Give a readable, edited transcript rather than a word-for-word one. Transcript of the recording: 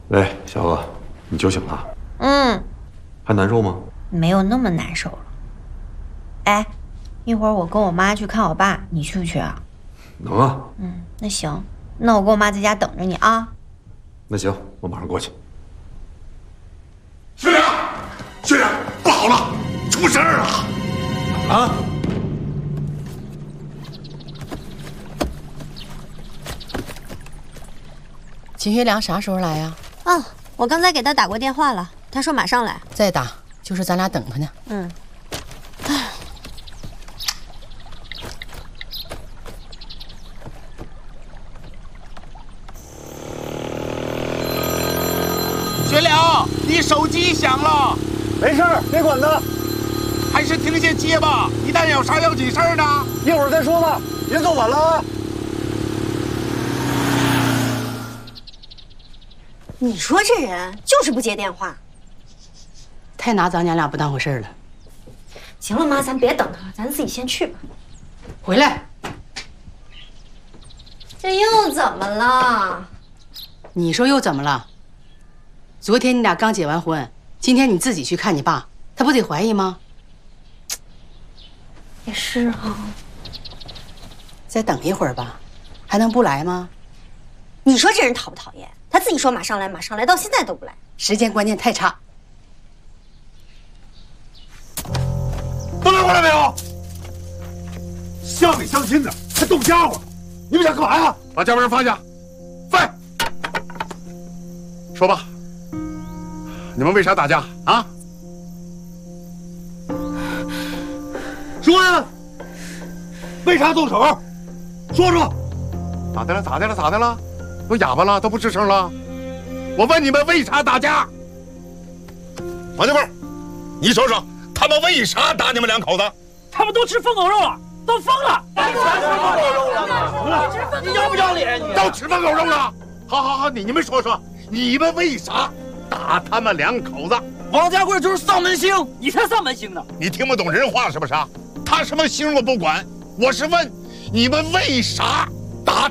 喂，小娥，你酒醒了？ 嗯， 还难受吗？ 没有那么难受了。哎，一会儿我跟我妈去看我爸，你去不去啊？ 能啊。 那行，那我跟我妈在家等着你啊。 那行，我马上过去。 学长，学长，不好了，出事儿了！啊！ 秦学良啥时候来呀？ 哦，我刚才给他打过电话了，他说马上来。 再打，就是咱俩等他呢。 学良，你手机响了。 没事儿，别管他。 还是停下接吧，一旦有啥要紧事儿呢， 一会儿再说吧，别坐稳了啊。 你说这人就是不接电话。 太拿咱娘俩不当回事了。 行了，妈，咱别等他了，咱自己先去吧。 回来。 这又怎么了？ 你说又怎么了？昨天你俩刚结完婚，今天你自己去看你爸，他不得怀疑吗？ 也是哈。 再等一会儿吧，还能不来吗？ 你说这人讨不讨厌？他自己说马上来，马上来，到现在都不来， 时间观念太差。 都来过来没有？乡里乡亲的，还动家伙，你们想干嘛呀？把家伙人放下，放！说吧，你们为啥打架啊？说呀，为啥动手？说说。咋的了？咋的了？咋的了？都哑巴了，都不吱声了。我问你们为啥打架？王家贵，你说说，他们为啥打你们两口子？ 他们都吃疯狗肉了，都疯了！你要不要脸？你都吃疯狗肉了！好，你们说说，你们为啥打他们两口子？ 王家贵就是丧门星，你才丧门星呢！ 你听不懂人话是不是？他什么星我不管，我是问你们为啥